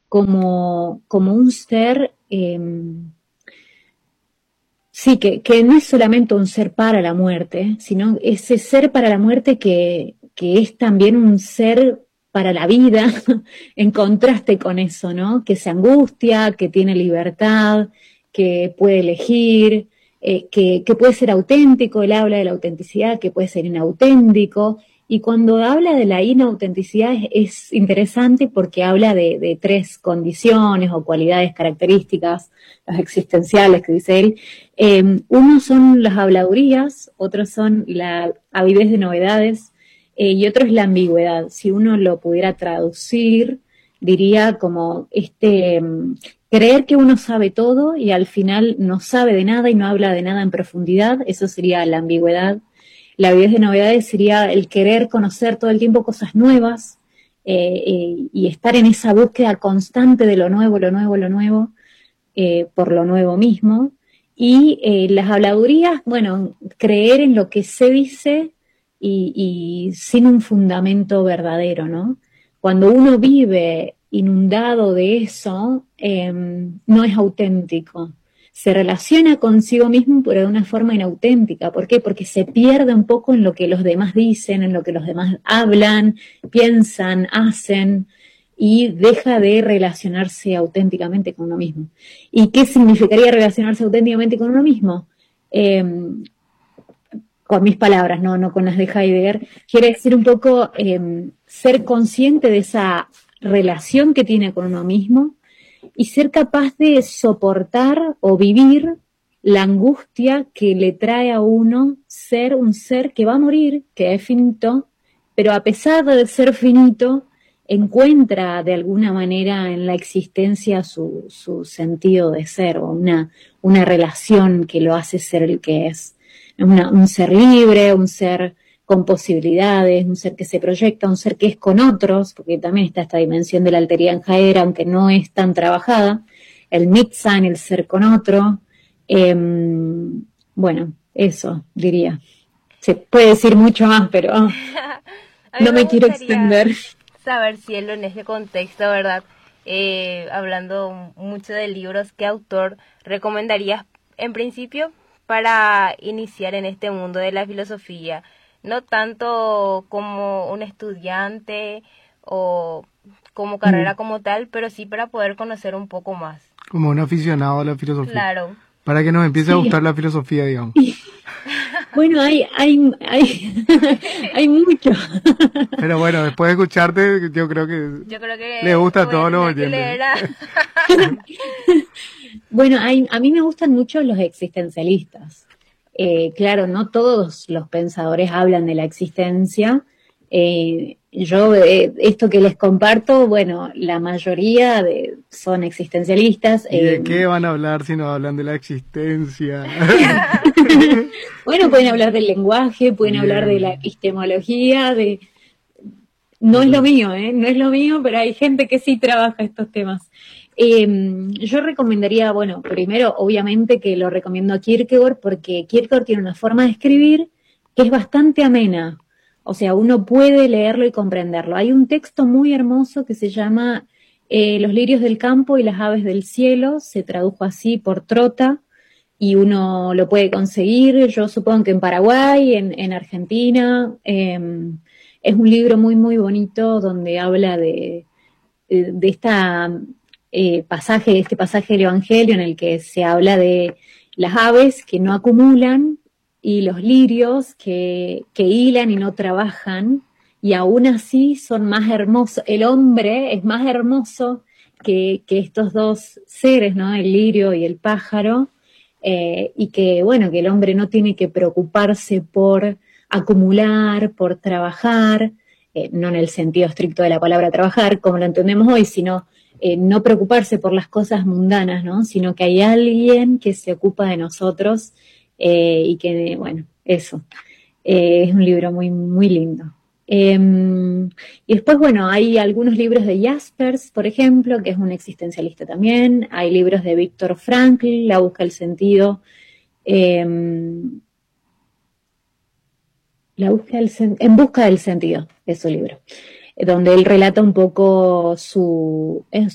como un ser, sí, que no es solamente un ser para la muerte, sino ese ser para la muerte que es también un ser para la vida, en contraste con eso, ¿no? Que se angustia, que tiene libertad, que puede elegir, que puede ser auténtico, él habla de la autenticidad, que puede ser inauténtico, y cuando habla de la inautenticidad es interesante porque habla de tres condiciones o cualidades características, las existenciales que dice él. Uno son las habladurías, otros son la avidez de novedades, y otro es la ambigüedad. Si uno lo pudiera traducir, diría como creer que uno sabe todo y al final no sabe de nada y no habla de nada en profundidad, eso sería la ambigüedad. La avidez de novedades sería el querer conocer todo el tiempo cosas nuevas, y estar en esa búsqueda constante de lo nuevo, lo nuevo, lo nuevo, por lo nuevo mismo. Y las habladurías, bueno, creer en lo que se dice y sin un fundamento verdadero, ¿no? Cuando uno vive inundado de eso, no es auténtico. Se relaciona consigo mismo, pero de una forma inauténtica. ¿Por qué? Porque se pierde un poco en lo que los demás dicen, en lo que los demás hablan, piensan, hacen, y deja de relacionarse auténticamente con uno mismo. ¿Y qué significaría relacionarse auténticamente con uno mismo? Con mis palabras, no con las de Heidegger, quiere decir un poco ser consciente de esa relación que tiene con uno mismo y ser capaz de soportar o vivir la angustia que le trae a uno ser un ser que va a morir, que es finito, pero a pesar de ser finito, encuentra de alguna manera en la existencia su sentido de ser o una relación que lo hace ser el que es. Un ser libre, un ser con posibilidades, un ser que se proyecta, un ser que es con otros, porque también está esta dimensión de la alteridad en Heidegger, aunque no es tan trabajada, el Mitsein, el ser con otro. Bueno, eso diría. Se puede decir mucho más, pero A mí no me me quiero gustaría extender. saber, Cielo, en ese contexto, ¿verdad? Hablando mucho de libros, ¿qué autor recomendarías en principio para iniciar en este mundo de la filosofía? No tanto como un estudiante o como carrera como tal, pero sí para poder conocer un poco más. Como un aficionado a la filosofía. Claro. Para que nos empiece a Sí. gustar la filosofía, digamos. Bueno, hay mucho. Pero bueno, después de escucharte, yo creo que Yo creo le que gusta a voy a todos los tener que oyentes. leer Bueno, a mí me gustan mucho los existencialistas. Claro, no todos los pensadores hablan de la existencia. Esto que les comparto, bueno, la mayoría son existencialistas. ¿Y de qué van a hablar si no hablan de la existencia? Bueno, pueden hablar del lenguaje, pueden hablar de la Bien. epistemología, no es lo mío, no es lo mío, pero hay gente que sí trabaja estos temas. Yo recomendaría, bueno, primero, obviamente que lo recomiendo a Kierkegaard, porque Kierkegaard tiene una forma de escribir que es bastante amena. O sea, uno puede leerlo y comprenderlo. Hay un texto muy hermoso que se llama Los lirios del campo y las aves del cielo, se tradujo así por Trota, y uno lo puede conseguir, yo supongo que en Paraguay, en Argentina. Es un libro muy, muy bonito donde habla de este pasaje del Evangelio en el que se habla de las aves que no acumulan y los lirios que hilan y no trabajan, y aún así son más hermosos. El hombre es más hermoso que estos dos seres, ¿no? El lirio y el pájaro, y que, bueno, que el hombre no tiene que preocuparse por acumular, por trabajar, no en el sentido estricto de la palabra trabajar, como lo entendemos hoy, sino no preocuparse por las cosas mundanas, ¿no? Sino que hay alguien que se ocupa de nosotros, y que, bueno, eso. Es un libro muy, muy lindo. Y después, bueno, hay algunos libros de Jaspers, por ejemplo, que es un existencialista también. Hay libros de Viktor Frankl, La busca del sentido. En busca del sentido, es su libro, donde él relata un poco